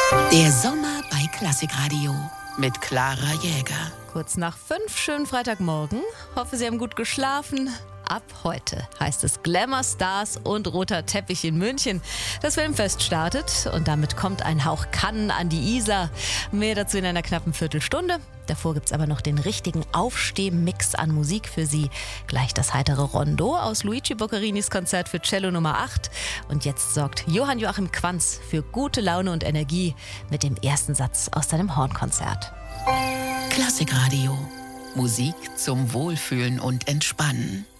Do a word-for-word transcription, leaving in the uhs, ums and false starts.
Der Sommer bei Klassikradio mit Clara Jäger. Kurz nach fünf, schönen Freitagmorgen. Hoffe, Sie haben gut geschlafen. Ab heute heißt es Glamour Stars und roter Teppich in München. Das Filmfest startet und damit kommt ein Hauch Cannes an die Isar. Mehr dazu in einer knappen Viertelstunde. Davor gibt's aber noch den richtigen Aufstehmix an Musik für Sie. Gleich das heitere Rondo aus Luigi Boccarinis Konzert für Cello Nummer acht. Und jetzt sorgt Johann Joachim Quanz für gute Laune und Energie mit dem ersten Satz aus seinem Hornkonzert. Klassikradio. Musik zum Wohlfühlen und Entspannen.